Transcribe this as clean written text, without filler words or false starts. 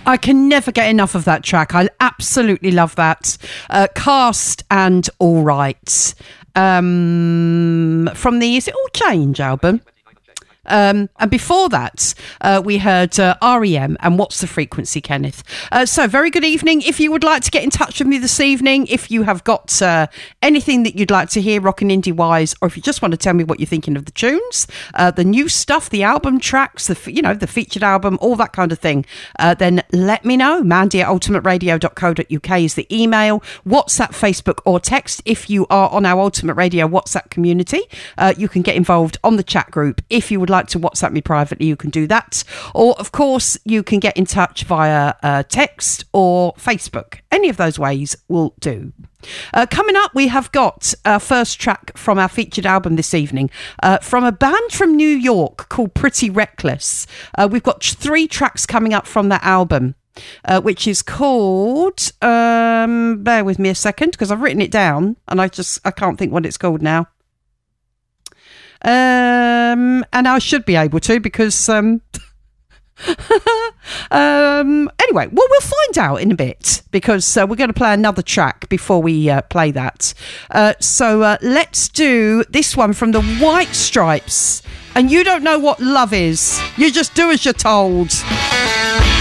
I can never get enough of that track. I absolutely love that. Cast and All Right. From the Is It All Change album. And before that, we heard REM and What's the Frequency, Kenneth? So very good evening. If you would like to get in touch with me this evening, if you have got anything that you'd like to hear rock and indie wise, or if you just want to tell me what you're thinking of the tunes, the new stuff, the album tracks, the featured album, all that kind of thing, then let me know. Mandy@ultimateradio.co.uk is the email, WhatsApp, Facebook or text. If you are on our Ultimate Radio WhatsApp community, you can get involved on the chat group. If you would like to WhatsApp me privately, you can do that, or of course you can get in touch via text or Facebook. Any of those ways will do. Coming up, we have got our first track from our featured album this evening, from a band from New York called Pretty Reckless. We've got 3 tracks coming up from that album, which is called bear with me a second because I've written it down and I can't think what it's called now. And I should be able to because anyway, well, we'll find out in a bit because we're going to play another track before we play that. So let's do this one from the White Stripes. And you don't know what love is, you just do as you're told.